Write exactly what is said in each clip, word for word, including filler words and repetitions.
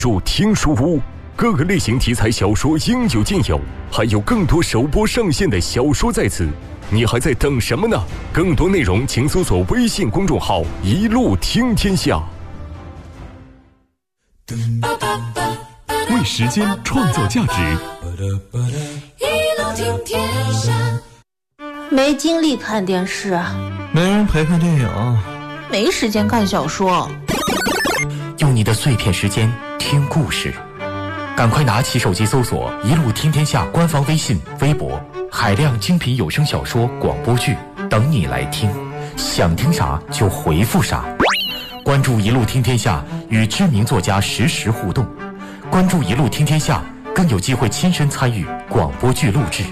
入听书屋，各个类型题材小说应有尽有，还有更多首播上线的小说在此，你还在等什么呢？更多内容请搜索微信公众号“一路听天下”。 为时间创造价值， 一路听天下。 没精力看电视， 没人陪看电影， 没时间看小说。 用你的碎片时间听故事，赶快拿起手机搜索“一路听天下”官方微信、微博，海量精品有声小说、广播剧等你来听，想听啥就回复啥。关注“一路听天下”，与知名作家实时互动。关注“一路听天下”，更有机会亲身参与广播剧录制。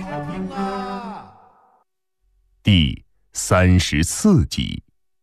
第三十四集。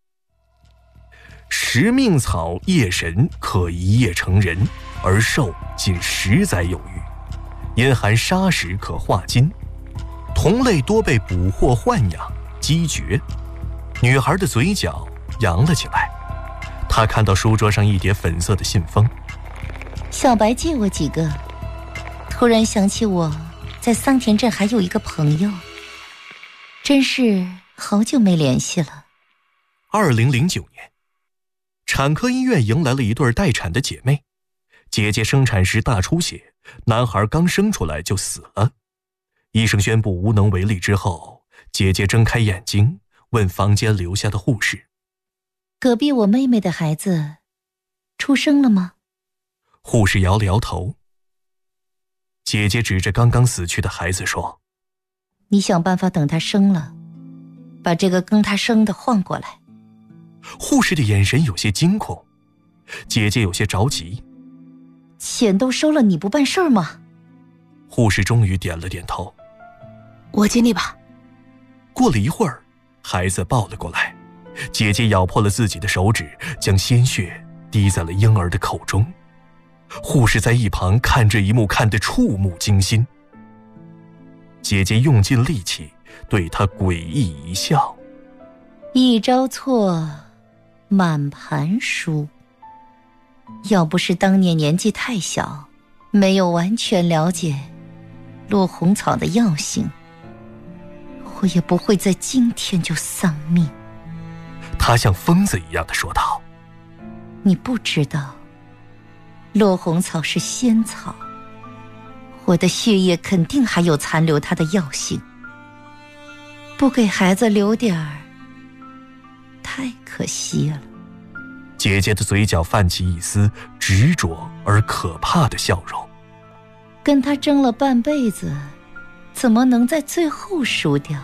食命草夜神可一夜成人，而兽仅十载有余，因含砂石可化金。同类多被捕获豢养击绝。女孩的嘴角扬了起来，她看到书桌上一叠粉色的信封。 小白借我几个，突然想起我在桑田镇还有一个朋友，真是好久没联系了。 二零零九年，产科医院迎来了一对待产的姐妹。姐姐生产时大出血，男孩刚生出来就死了。医生宣布无能为力之后，姐姐睁开眼睛，问房间留下的护士： 隔壁我妹妹的孩子出生了吗？ 护士摇了摇头。姐姐指着刚刚死去的孩子说： 你想办法等他生了，把这个跟他生的换过来。 护士的眼神有些惊恐，姐姐有些着急。 钱都收了，你不办事儿吗？ 护士终于点了点头。 我尽力吧。 过了一会儿，孩子抱了过来，姐姐咬破了自己的手指，将鲜血滴在了婴儿的口中。护士在一旁看这一幕，看得触目惊心。姐姐用尽力气对他诡异一笑： 一招错，满盘输。要不是当年年纪太小，没有完全了解落红草的药性，我也不会在今天就丧命。 他像疯子一样地说道： 你不知道，落红草是仙草，我的血液肯定还有残留它的药性，不给孩子留点儿，太可惜了。 姐姐的嘴角泛起一丝执着而可怕的笑容。 跟他争了半辈子，怎么能在最后输掉？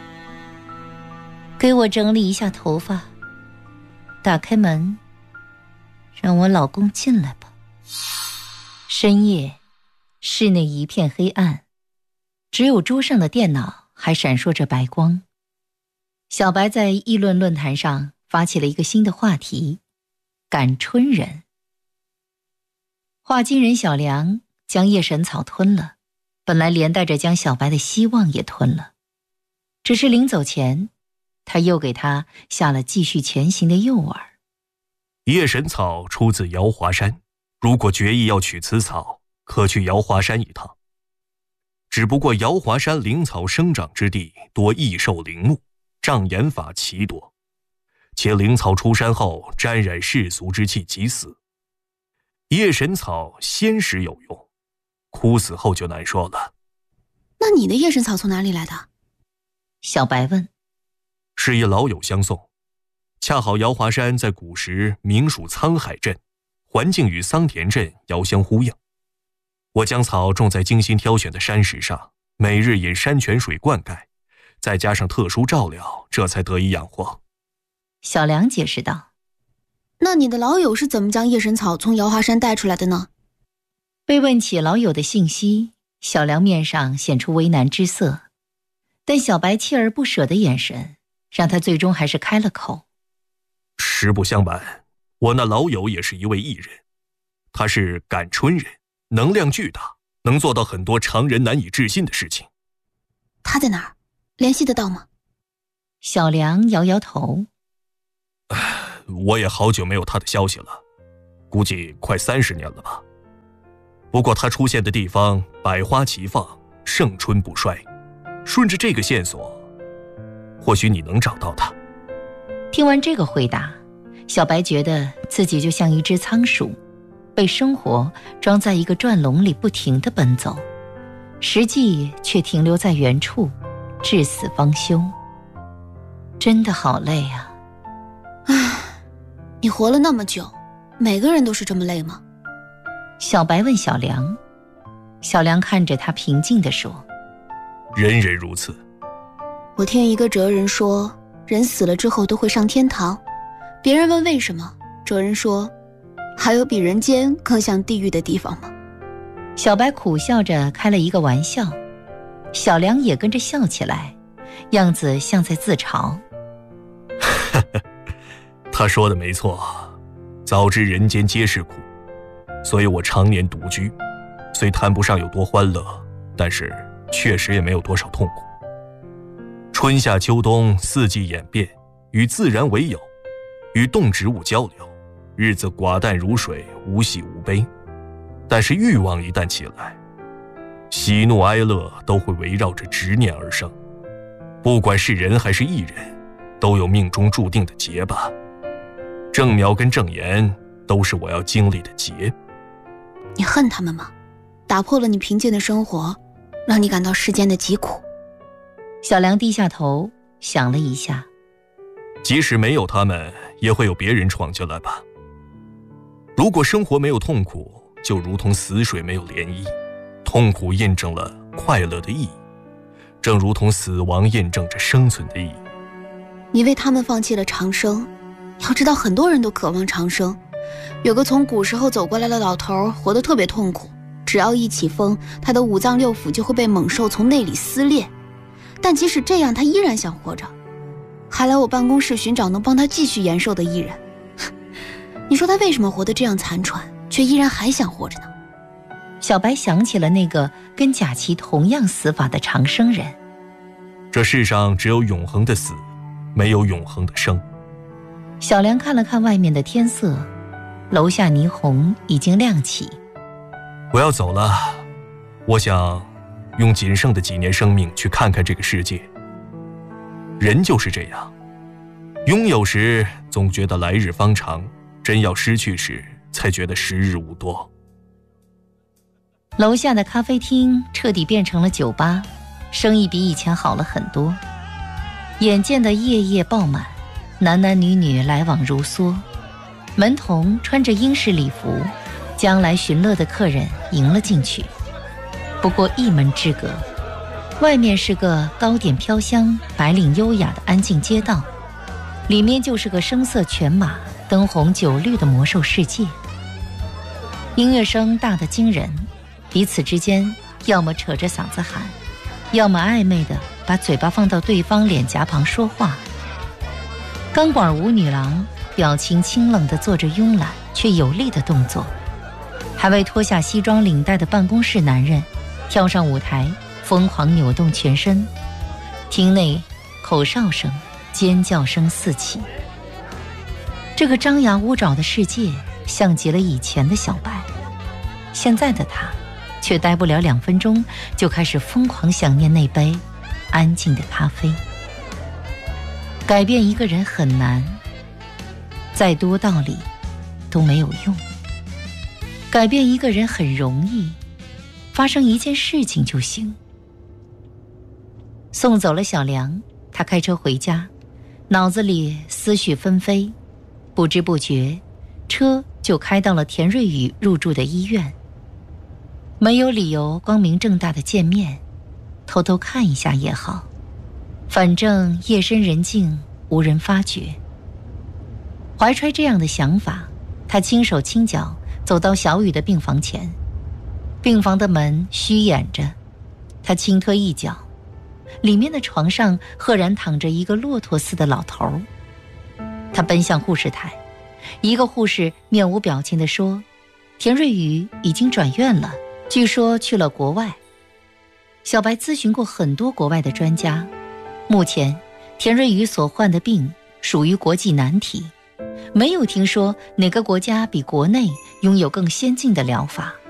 给我整理一下头发，打开门，让我老公进来吧。深夜，室内一片黑暗，只有桌上的电脑还闪烁着白光。小白在议论论坛上发起了一个新的话题：赶春人。画金人小梁将夜神草吞了，本来连带着将小白的希望也吞了。只是临走前，他又给他下了继续前行的诱饵。 夜神草出自瑶华山，如果决意要取此草，可去瑶华山一趟。只不过瑶华山灵草生长之地多异兽灵木，障眼法奇多，且灵草出山后沾染世俗之气即死。夜神草鲜时有用，枯死后就难说了。 那你的夜神草从哪里来的？ 小白问。 是一老友相送，恰好瑶华山在古时名属沧海镇，环境与桑田镇遥相呼应。我将草种在精心挑选的山石上，每日引山泉水灌溉，再加上特殊照料，这才得以养活。 小梁解释道。 那你的老友是怎么将夜神草从瑶华山带出来的呢？ 被问起老友的信息，小梁面上显出为难之色，但小白锲而不舍的眼神让他最终还是开了口。 实不相瞒，我那老友也是一位艺人，他是赶春人，能量巨大，能做到很多常人难以置信的事情。 他在哪儿？联系得到吗？ 小梁摇摇头。 我也好久没有他的消息了，估计快三十年了吧。 不过他出现的地方百花齐放，盛春不衰，顺着这个线索，或许你能找到他。 听完这个回答，小白觉得自己就像一只仓鼠，被生活装在一个转笼里不停地奔走，实际却停留在原处，至死方休。真的好累啊！ 唉，你活了那么久，每个人都是这么累吗？ 小白问小梁。小梁看着他平静地说： 人人如此。 我听一个哲人说，人死了之后都会上天堂。别人问为什么，哲人说，还有比人间更像地狱的地方吗？ 小白苦笑着开了一个玩笑，小梁也跟着笑起来，样子像在自嘲。 他说的没错，早知人间皆是苦，所以我常年独居，虽谈不上有多欢乐，但是确实也没有多少痛苦。春夏秋冬四季演变，与自然为友，与动植物交流，日子寡淡如水，无喜无悲。但是欲望一旦起来，喜怒哀乐都会围绕着执念而生。不管是人还是异人，都有命中注定的劫吧。正苗跟正言都是我要经历的劫。 你恨他们吗？打破了你平静的生活，让你感到世间的疾苦。 小梁低下头想了一下， 即使没有他们，也会有别人闯进来吧。如果生活没有痛苦，就如同死水没有涟漪，痛苦印证了快乐的意义，正如同死亡印证着生存的意义。 你为他们放弃了长生，要知道很多人都渴望长生。有个从古时候走过来的老头，活得特别痛苦，只要一起风，他的五脏六腑就会被猛兽从内里撕裂。但即使这样，他依然想活着，还来我办公室寻找能帮他继续延寿的艺人。你说他为什么活得这样残喘，却依然还想活着呢？ 小白想起了那个跟贾琪同样死法的长生人。 这世上只有永恒的死，没有永恒的生。 小梁看了看外面的天色，楼下霓虹已经亮起。 我要走了，我想用仅剩的几年生命去看看这个世界。人就是这样，拥有时总觉得来日方长，真要失去时才觉得时日无多。 楼下的咖啡厅彻底变成了酒吧，生意比以前好了很多。眼见的夜夜爆满，男男女女来往如梭，门童穿着英式礼服，将来寻乐的客人迎了进去。不过一门之隔，外面是个糕点飘香、白领优雅的安静街道，里面就是个声色犬马、灯红酒绿的魔兽世界。音乐声大得惊人，彼此之间要么扯着嗓子喊，要么暧昧地把嘴巴放到对方脸颊旁说话。钢管舞女郎表情清冷地做着慵懒却有力的动作，还未脱下西装领带的办公室男人跳上舞台，疯狂扭动全身。厅内口哨声、尖叫声四起。这个张牙舞爪的世界像极了以前的小白，现在的他却待不了两分钟，就开始疯狂想念那杯安静的咖啡。改变一个人很难，再多道理都没有用。改变一个人很容易，发生一件事情就行。送走了小梁，他开车回家，脑子里思绪纷飞，不知不觉车就开到了田瑞宇入住的医院。没有理由光明正大的见面，偷偷看一下也好，反正夜深人静，无人发觉。怀揣这样的想法，他轻手轻脚走到小雨的病房前。病房的门虚掩着，他轻推一脚，里面的床上赫然躺着一个骆驼似的老头。他奔向护士台，一个护士面无表情地说，田瑞宇已经转院了，据说去了国外。小白咨询过很多国外的专家，目前田瑞宇所患的病属于国际难题，没有听说哪个国家比国内拥有更先进的疗法。